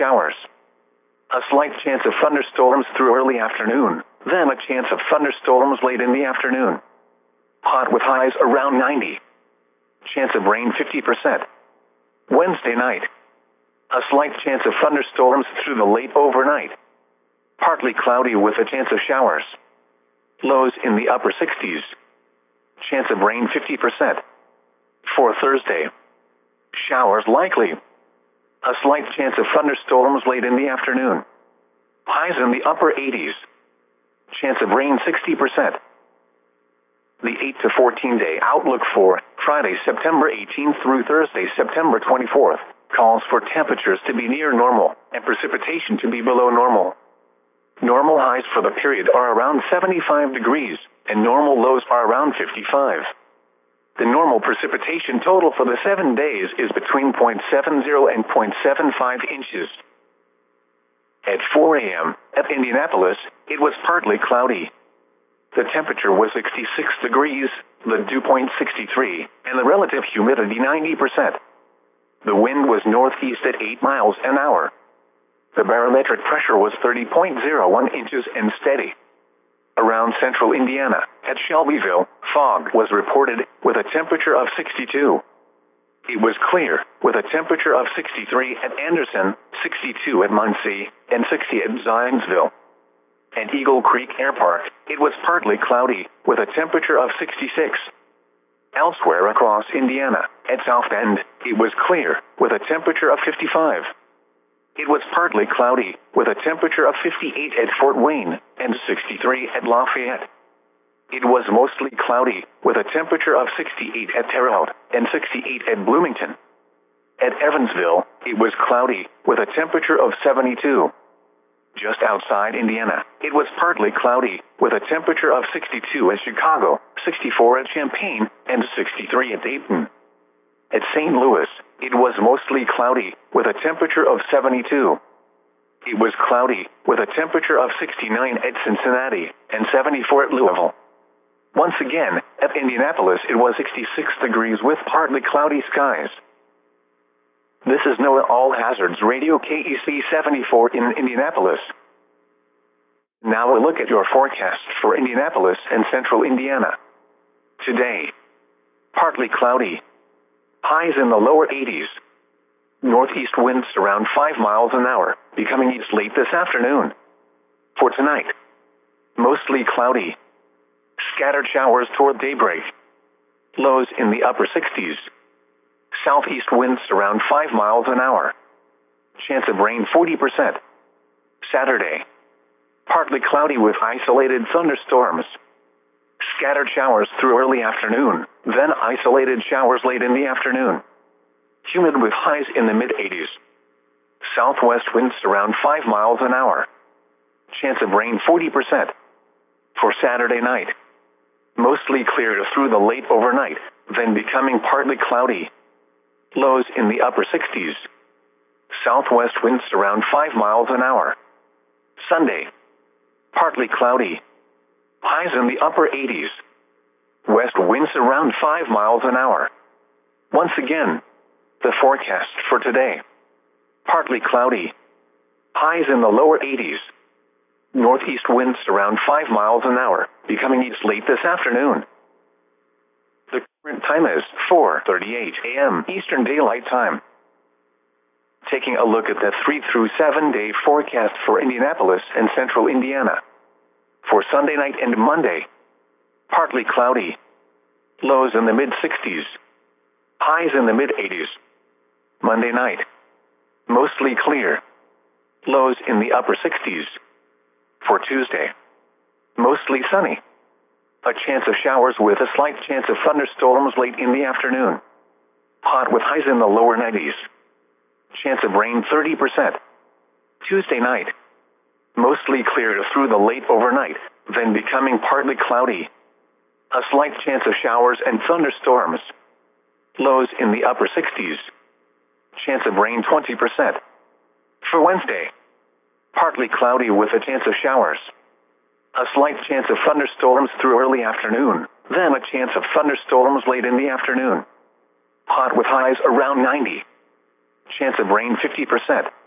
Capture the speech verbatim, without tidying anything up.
showers. A slight chance of thunderstorms through early afternoon, then a chance of thunderstorms late in the afternoon. Hot with highs around ninety. Chance of rain fifty percent. Wednesday night. A slight chance of thunderstorms through the late overnight. Partly cloudy with a chance of showers. Lows in the upper sixties. Chance of rain fifty percent. For Thursday. Showers likely. A slight chance of thunderstorms late in the afternoon. Highs in the upper eighties. Chance of rain sixty percent. The eight to fourteen day outlook for Friday, September eighteenth through Thursday, September twenty-fourth, calls for temperatures to be near normal and precipitation to be below normal. Normal highs for the period are around seventy-five degrees, and normal lows are around fifty-five. The normal precipitation total for the seven days is between zero point seven zero and zero point seven five inches. At four a m at Indianapolis, it was partly cloudy. The temperature was sixty-six degrees, the dew point sixty-three, and the relative humidity ninety percent. The wind was northeast at eight miles an hour. The barometric pressure was thirty point zero one inches and steady. Around central Indiana, at Shelbyville, fog was reported, with a temperature of sixty-two. It was clear, with a temperature of sixty-three at Anderson, sixty-two at Muncie, and sixty at Zionsville. At Eagle Creek Air Park, it was partly cloudy, with a temperature of sixty-six. Elsewhere across Indiana, at South Bend, it was clear, with a temperature of fifty-five. It was partly cloudy, with a temperature of fifty-eight at Fort Wayne, and sixty-three at Lafayette. It was mostly cloudy, with a temperature of sixty-eight at Terre Haute, and sixty-eight at Bloomington. At Evansville, it was cloudy, with a temperature of seventy-two. Just outside Indiana, it was partly cloudy, with a temperature of sixty-two at Chicago, sixty-four at Champaign, and sixty-three at Dayton. At Saint Louis, it was mostly cloudy, with a temperature of seventy-two. It was cloudy, with a temperature of sixty-nine at Cincinnati, and seventy-four at Louisville. Once again, at Indianapolis it was sixty-six degrees with partly cloudy skies. This is NOAA All Hazards Radio K E C seventy-four in Indianapolis. Now a look at your forecast for Indianapolis and central Indiana. Today, partly cloudy. Highs in the lower eighties. Northeast winds around five miles an hour, becoming east late this afternoon. For tonight, mostly cloudy. Scattered showers toward daybreak. Lows in the upper sixties. Southeast winds around five miles an hour. Chance of rain forty percent. Saturday, partly cloudy with isolated thunderstorms. Scattered showers through early afternoon, then isolated showers late in the afternoon. Humid with highs in the mid eighties. Southwest winds around five miles an hour. Chance of rain forty percent. For Saturday night, mostly clear through the late overnight, then becoming partly cloudy. Lows in the upper sixties. Southwest winds around five miles an hour. Sunday, partly cloudy. Highs in the upper eighties. West winds around five miles an hour. Once again, the forecast for today. Partly cloudy. Highs in the lower eighties. Northeast winds around five miles an hour, becoming east late this afternoon. The current time is four thirty-eight a m Eastern Daylight Time. Taking a look at the three through seven day forecast for Indianapolis and central Indiana. For Sunday night and Monday, partly cloudy. Lows in the mid sixties. Highs in the mid eighties. Monday night, mostly clear. Lows in the upper sixties. For Tuesday, mostly sunny. A chance of showers with a slight chance of thunderstorms late in the afternoon. Hot with highs in the lower nineties. Chance of rain thirty percent. Tuesday night, mostly clear through the late overnight, then becoming partly cloudy. A slight chance of showers and thunderstorms. Lows in the upper sixties. Chance of rain twenty percent. For Wednesday, partly cloudy with a chance of showers. A slight chance of thunderstorms through early afternoon, then a chance of thunderstorms late in the afternoon. Hot with highs around ninety. Chance of rain fifty percent.